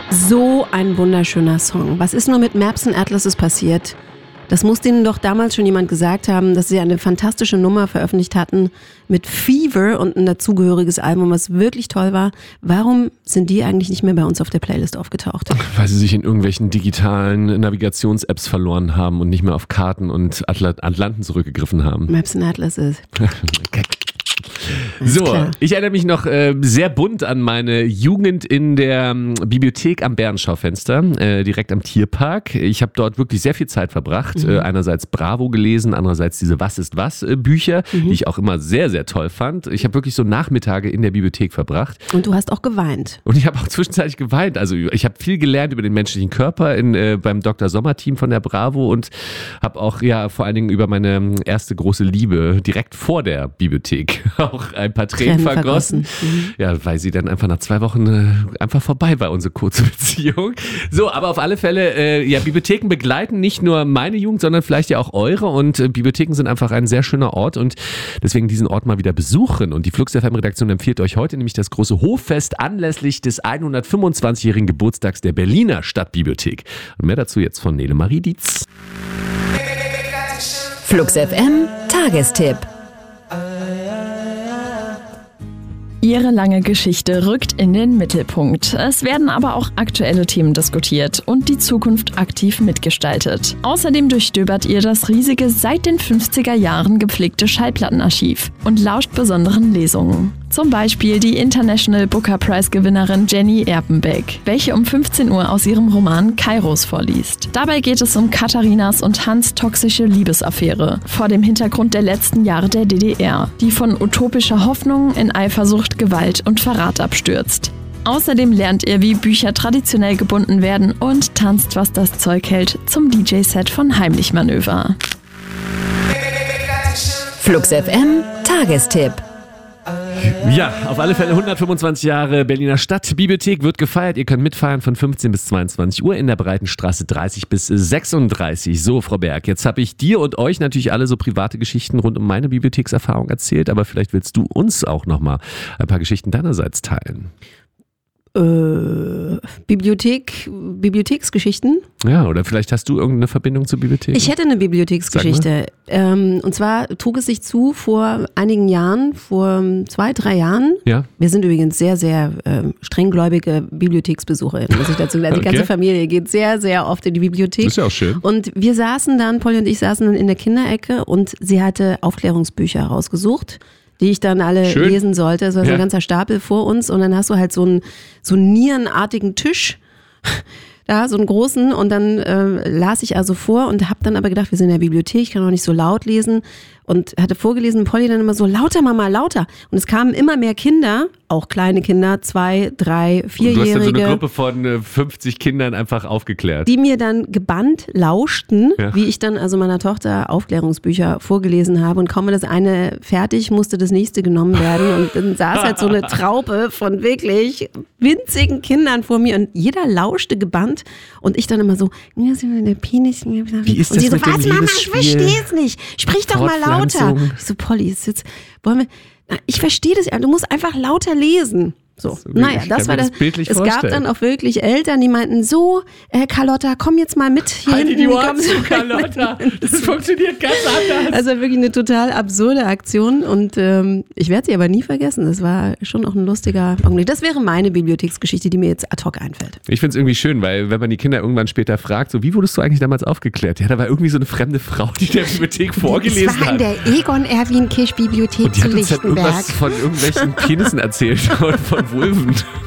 So ein wunderschöner Song. Was ist nur mit Maps and Atlases passiert? Das muss denen doch damals schon jemand gesagt haben, dass sie eine fantastische Nummer veröffentlicht hatten mit Fever und ein dazugehöriges Album, was wirklich toll war. Warum sind die eigentlich nicht mehr bei uns auf der Playlist aufgetaucht? Weil sie sich in irgendwelchen digitalen Navigations-Apps verloren haben und nicht mehr auf Karten und Atlanten zurückgegriffen haben. Maps and Atlases. So, ich erinnere mich noch sehr bunt an meine Jugend in der Bibliothek am Bärenschaufenster, direkt am Tierpark. Ich habe dort wirklich sehr viel Zeit verbracht. Einerseits Bravo gelesen, andererseits diese Was ist was Bücher, die ich auch immer sehr, sehr toll fand. Ich habe wirklich so Nachmittage in der Bibliothek verbracht. Und du hast auch geweint. Und ich habe auch zwischenzeitlich geweint. Also ich habe viel gelernt über den menschlichen Körper beim Dr. Sommer-Team von der Bravo und habe auch vor allen Dingen über meine erste große Liebe direkt vor der Bibliothek auch ein paar Tränen vergossen. Ja, weil sie dann einfach nach 2 Wochen einfach vorbei war, unsere kurze Beziehung. So, aber auf alle Fälle, Bibliotheken begleiten nicht nur meine Jugend, sondern vielleicht ja auch eure. Und Bibliotheken sind einfach ein sehr schöner Ort und deswegen diesen Ort mal wieder besuchen. Und die Flux FM-Redaktion empfiehlt euch heute nämlich das große Hoffest anlässlich des 125-jährigen Geburtstags der Berliner Stadtbibliothek. Und mehr dazu jetzt von Nele Marie Dietz. Flux FM Tagestipp. Ihre lange Geschichte rückt in den Mittelpunkt. Es werden aber auch aktuelle Themen diskutiert und die Zukunft aktiv mitgestaltet. Außerdem durchstöbert ihr das riesige, seit den 50er Jahren gepflegte Schallplattenarchiv und lauscht besonderen Lesungen. Zum Beispiel die International Booker Prize-Gewinnerin Jenny Erpenbeck, welche um 15 Uhr aus ihrem Roman Kairos vorliest. Dabei geht es um Katharinas und Hans' toxische Liebesaffäre vor dem Hintergrund der letzten Jahre der DDR, die von utopischer Hoffnung in Eifersucht, Gewalt und Verrat abstürzt. Außerdem lernt ihr, wie Bücher traditionell gebunden werden und tanzt, was das Zeug hält, zum DJ-Set von Heimlich Manöver. Flux FM Tagestipp. Ja, auf alle Fälle 125 Jahre Berliner Stadtbibliothek wird gefeiert. Ihr könnt mitfeiern von 15 bis 22 Uhr in der Breitenstraße 30 bis 36. So, Frau Berg, jetzt habe ich dir und euch natürlich alle so private Geschichten rund um meine Bibliothekserfahrung erzählt, aber vielleicht willst du uns auch nochmal ein paar Geschichten deinerseits teilen. Bibliotheksgeschichten? Ja, oder vielleicht hast du irgendeine Verbindung zur Bibliothek? Ich hätte eine Bibliotheksgeschichte. Und zwar trug es sich zu vor einigen Jahren, vor 2-3 Jahren. Ja. Wir sind übrigens sehr, sehr strenggläubige BibliotheksbesucherInnen, muss ich dazu sagen. Die ganze Familie geht sehr, sehr oft in die Bibliothek. Das ist ja auch schön. Und wir saßen dann, Polly und ich saßen dann in der Kinderecke und sie hatte Aufklärungsbücher rausgesucht, die ich dann alle lesen sollte. Es war so ein ganzer Stapel vor uns und dann hast du halt so einen nierenartigen Tisch, da so einen großen und dann las ich also vor und habe dann aber gedacht, wir sind in der Bibliothek, ich kann auch nicht so laut lesen und hatte vorgelesen, Polly dann immer so, lauter Mama, lauter. Und es kamen immer mehr Kinder, auch kleine Kinder, 2, 3, 4-Jährige. Du hast dann so eine Gruppe von 50 Kindern einfach aufgeklärt. Die mir dann gebannt lauschten, wie ich dann also meiner Tochter Aufklärungsbücher vorgelesen habe und kaum war das eine fertig, musste das nächste genommen werden und dann saß halt so eine Traube von wirklich winzigen Kindern vor mir und jeder lauschte gebannt und ich dann immer so, der Penis. Wie ist das und sie so, mit was dem Mama, ich verstehe es nicht, sprich doch mal lauter. Ich so, Polly, ich verstehe das ja, du musst einfach lauter lesen. So, naja, das war das. Es gab dann auch wirklich Eltern, die meinten, so, Carlotta, komm jetzt mal mit hier halt hinten. Die Ohren zu, Carlotta. Das funktioniert ganz anders. Also wirklich eine total absurde Aktion und ich werde sie aber nie vergessen. Das war schon auch ein lustiger Augenblick. Das wäre meine Bibliotheksgeschichte, die mir jetzt ad hoc einfällt. Ich finde es irgendwie schön, weil wenn man die Kinder irgendwann später fragt, so, wie wurdest du eigentlich damals aufgeklärt? Ja, da war irgendwie so eine fremde Frau, die der Bibliothek vorgelesen hat. Das war in der Egon-Erwin-Kirch-Bibliothek zu Lichtenberg. Und die hat uns halt irgendwas von irgendwelchen Penissen erzählt und von Vulven.